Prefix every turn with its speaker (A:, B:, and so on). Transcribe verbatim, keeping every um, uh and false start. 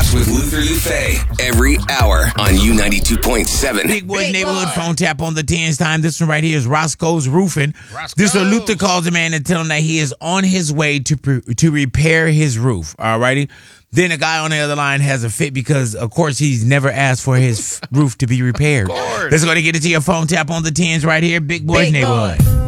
A: Breakfast with Luther Lufe every hour on U ninety-two point seven.
B: Big Boy's
C: Big
B: Neighborhood
C: Boy.
B: phone tap on the tens time. This one right here is Roscoe's Roofing. This one, Luther calls a man and tell him that he is on his way to pre- to repair his roof. Alrighty. Then a guy on the other line has a fit because, of course, he's never asked for his roof to be repaired. Let's go to get it to your phone tap on the tens right here. Big Boy's
C: Big
B: Neighborhood.
C: Boy.